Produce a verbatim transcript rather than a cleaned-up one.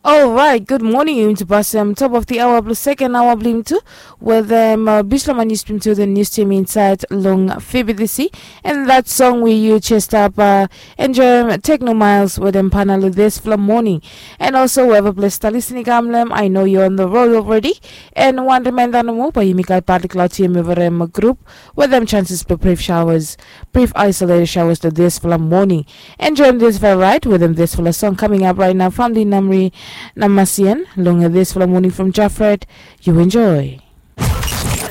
All right, good morning. You to pass um, top of the hour, plus second hour, blim two, with um, uh, Bishlama news team to the news team inside long Phoebe D C. And that song we you chest up, uh, enjoy um, Techno Miles with them panel this for morning. And also, whoever blessed to listening, Gamlem, I know you're on the road already. And one reminder no more, but you make a particular team over um, group with them chances for brief showers, brief isolated showers to this for morning. Enjoy this very right with them this for a song coming up right now from the Namri. Namasian, long this for the morning from Jaffred. You enjoy.